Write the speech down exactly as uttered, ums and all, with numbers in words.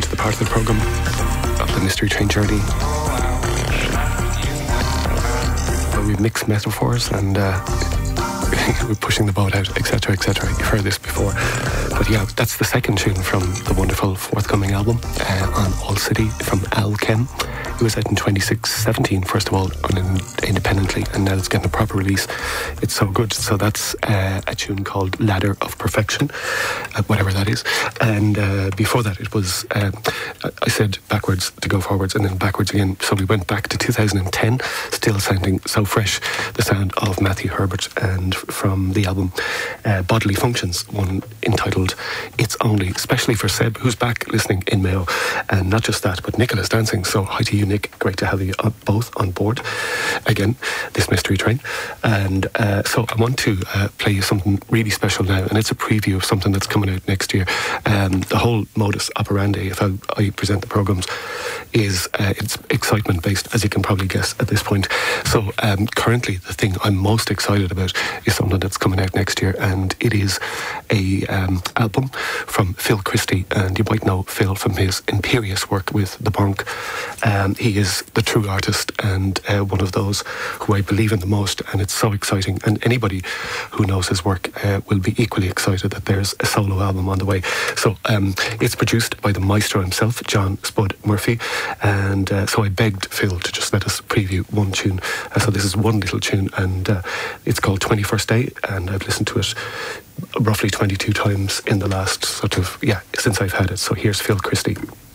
the part of the programme of the Mystery Train journey where we mix metaphors and uh, we're pushing the boat out, etc, et cetera. You've heard this before. But yeah, that's the second tune from the wonderful forthcoming album uh, on All City from Al Kem. It was out in twenty seventeen, first of all, on independently, and now it's getting a proper release. It's so good. So that's uh, a tune called Ladder of Perfection, uh, whatever that is. And uh, before that, it was, um, I said backwards to go forwards, and then backwards again. So we went back to two thousand ten, still sounding so fresh, the sound of Matthew Herbert, and from the album uh, Bodily Functions, one entitled It's Only, especially for Seb, who's back listening in Mayo. And not just that, but Nicola's dancing. So hi to you, Nick. Great to have you both on board again, this Mystery Train. And uh, so I want to uh, play you something really special now, and it's a preview of something that's coming out next year. Um, the whole modus operandi of how I present the programmes is uh, it's excitement based, as you can probably guess at this point. So um, currently the thing I'm most excited about is something that's coming out next year, and it is a um, album from Phil Christie, and you might know Phil from his imperious work with The Bonk. Um, he is the true artist, and uh, one of those who I believe in the most, and it's so exciting. And anybody who knows his work uh, will be equally excited that there's a solo album on the way. So um, it's produced by the maestro himself, John Spud Murphy, and uh, so I begged Phil to just let us preview one tune. Uh, so this is one little tune, and uh, it's called twenty-first Day, and I've listened to it roughly twenty-two times in the last sort of, yeah, since I've had it. So here's Phil Christie.